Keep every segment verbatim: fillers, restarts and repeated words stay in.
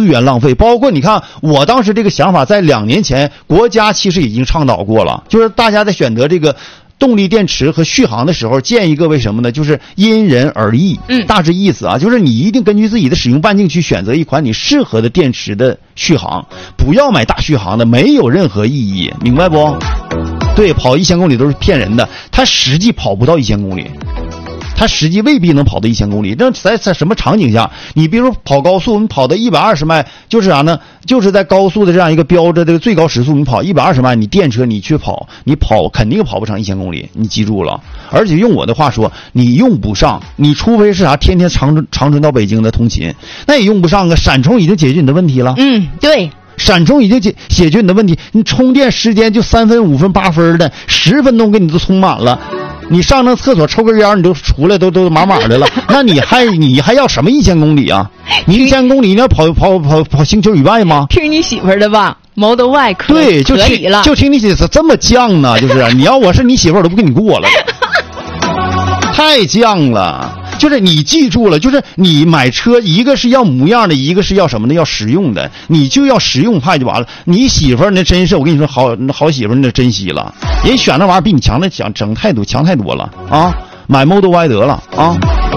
源浪费。包括你看，我当时这个想法在两年前，国家其实已经倡导过了，就是大家在选择这个动力电池和续航的时候，建议各位什么呢？就是因人而异。嗯，大致意思啊，就是你一定根据自己的使用半径去选择一款你适合的电池的续航，不要买大续航的，没有任何意义，明白不？对，跑一千公里都是骗人的，它实际跑不到一千公里。它实际未必能跑到一千公里，那在在什么场景下？你比如跑高速，你跑到一百二十迈，就是啥呢？就是在高速的这样一个标着这个最高时速，你跑一百二十迈，你电车你去跑，你跑肯定跑不上一千公里，你记住了。而且用我的话说，你用不上，你除非是啥天天长春长春到北京的通勤，那也用不上啊。闪充已经解决你的问题了。 嗯，对。 闪充已经解解决你的问题，你充电时间就三分、五分、八分的，十分钟给你都充满了。你上那厕所抽根烟，你都出来都都满满的了，那你还你还要什么一千公里啊？你一千公里你要跑跑跑跑星球以外吗？ 听你媳妇儿的吧 ，Model Y 可对，就可以了， 就听你媳妇这么犟呢，就是你要我是你媳妇儿，我都不跟你过了，太犟了。就是你记住了，就是你买车，一个是要模样的，一个是要什么的，要实用的，你就要实用派就完了。你媳妇儿那真是，我跟你说，好好媳妇儿那珍惜了，人选那玩意儿比你强的强，整太多强太多了啊！买 Model Y 得了啊！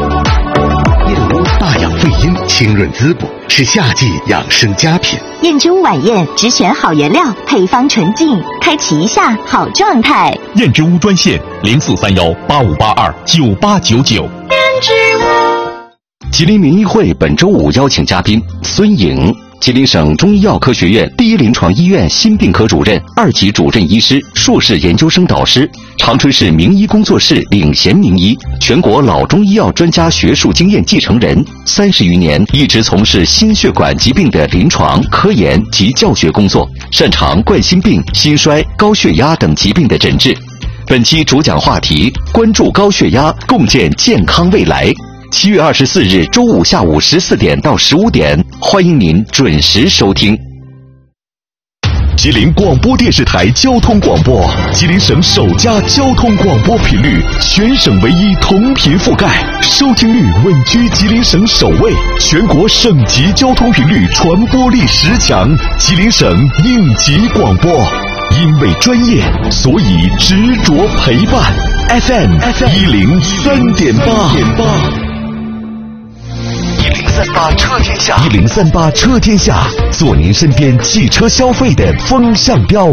大养肺阴，清润滋补，是夏季养生佳品。 燕之屋晚宴只选好原料，配方纯净，开启一下好状态。 燕之屋专线零四三幺八五八二九八九九。 吉林民医会本周五邀请嘉宾孙颖，吉林省中医药科学院第一临床医院心病科主任、二级主任医师、硕士研究生导师，长春市名医工作室领衔名医，全国老中医药专家学术经验继承人，三十余年一直从事心血管疾病的临床、科研及教学工作，擅长冠心病、心衰、高血压等疾病的诊治。本期主讲话题：关注高血压，共建健康未来。七月二十四日周五下午十四点到十五点，欢迎您准时收听。 吉林广播电视台交通广播，吉林省首家交通广播频率，全省唯一同频覆盖，收听率稳居吉林省首位，全国省级交通频率传播力十强，吉林省应急广播。因为专业，所以执着陪伴。F M 一零三点八。 一零三八车天下， 一零三八车天下，做您身边汽车消费的风向标。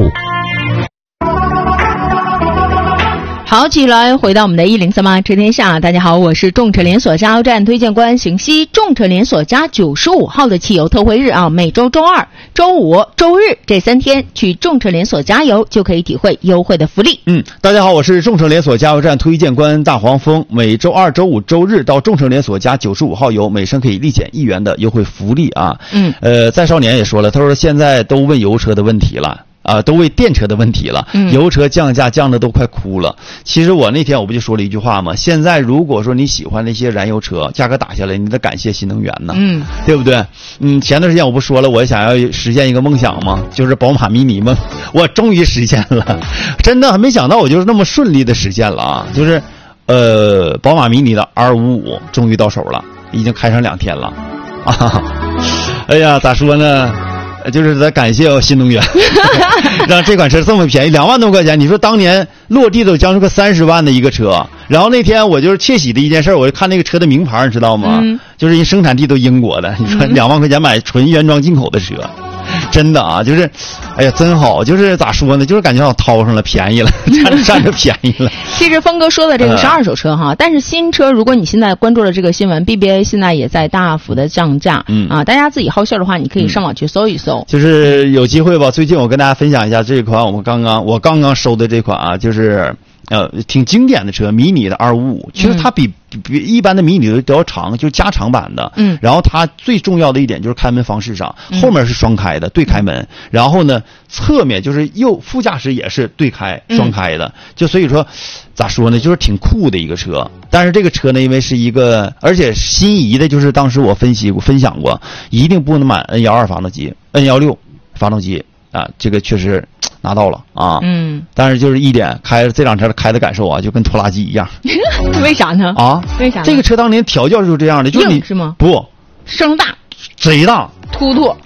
好，继续来回到我们的一零三八车天下。大家好，我是众诚连锁加油站推荐官邢西。众诚连锁加九十五号的汽油特惠日啊，每周周二、周五、周日这三天去众诚连锁加油就可以体会优惠的福利。 嗯，大家好，我是众诚连锁加油站推荐官大黄蜂。每周二、周五、周日到众诚连锁加九十五号油，每升可以立减一元的优惠福利啊。嗯，呃，在少年也说了，他说现在都问油车的问题了。啊，都为电车的问题了，嗯，油车降价降的都快哭了。其实我那天我不就说了一句话吗？现在如果说你喜欢那些燃油车，价格打下来，你得感谢新能源呢，嗯，对不对？嗯，前段时间我不说了，我想要实现一个梦想吗？就是宝马迷你梦，我终于实现了，真的没想到我就是那么顺利的实现了啊！就是，呃，宝马迷你的 R 五十五 终于到手了，已经开上两天了，啊，哎呀，咋说呢？就是在感谢新能源让这款车这么便宜，两万多块钱。你说当年落地都将近个三十万的一个车，然后那天我就是窃喜的一件事，我就看那个车的名牌，你知道吗？嗯、就是人生产地都英国的，你说两万块钱买纯原装进口的车，真的啊，就是，哎呀，真好，就是咋说呢，就是感觉我掏上了，便宜了，占着便宜了。 其实峰哥说的这个是二手车哈，呃、但是新车，如果你现在关注了这个新闻 ，B B A 现在也在大幅的降价，嗯啊，大家自己好信儿的话，你可以上网去搜一搜。嗯、 就是有机会吧，最近我跟大家分享一下这款我们刚刚我刚刚收的这款啊，就是。呃，挺经典的车，迷你的 R 五十五，其实它比、嗯、比一般的迷你都要长，就是加长版的。嗯，然后它最重要的一点就是开门方式上，后面是双开的对开门，嗯、然后呢，侧面就是右副驾驶也是对开双开的，嗯、就所以说，咋说呢，就是挺酷的一个车。但是这个车呢，因为是一个，而且心仪的就是当时我分析过、分享过，一定不能买 N 十二 发动机 ，N 十六 发动机啊，这个确实。拿到了啊，嗯，但是就是一点开这辆车开的感受啊，就跟拖拉机一样。 为啥呢？ 啊， 为啥呢？ 这个车当年调教就是这样的，就是你是吗？ 不， 声大， 贼大， 突突，